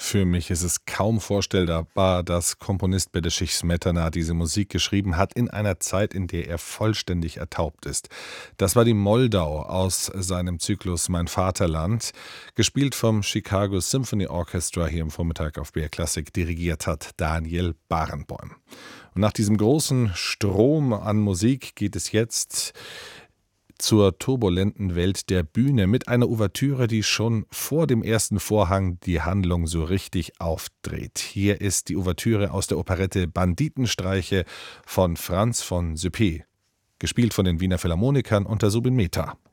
Für mich ist es kaum vorstellbar, dass Komponist Bedřich Smetana diese Musik geschrieben hat in einer Zeit, in der er vollständig ertaubt ist. Das war die Moldau aus seinem Zyklus Mein Vaterland, gespielt vom Chicago Symphony Orchestra hier am Vormittag auf BR Classic, dirigiert hat Daniel Barenboim. Und nach diesem großen Strom an Musik geht es jetzt zur turbulenten Welt der Bühne mit einer Ouvertüre, die schon vor dem ersten Vorhang die Handlung so richtig aufdreht. Hier ist die Ouvertüre aus der Operette Banditenstreiche von Franz von Suppé, gespielt von den Wiener Philharmonikern unter Zubin Mehta.